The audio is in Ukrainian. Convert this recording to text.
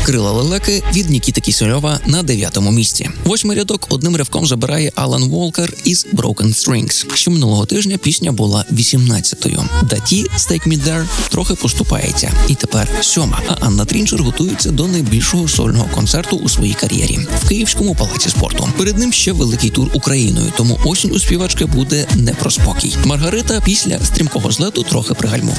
«Крила лелеки» від Нікіти Кісельова на 9-му місці. 8-й рядок одним ривком забирає Алан Волкер із «Broken Strings». Ще минулого тижня пісня була 18-ю. Даті з «Take Me There» трохи поступається. І тепер 7-ма. А Анна Трінчер готується до найбільшого сольного концерту у своїй кар'єрі в Київському палаці спорту. Перед ним ще великий тур Україною, тому осінь у співачки буде не про спокій. Маргарита після стрімкого злету трохи пригальмувала.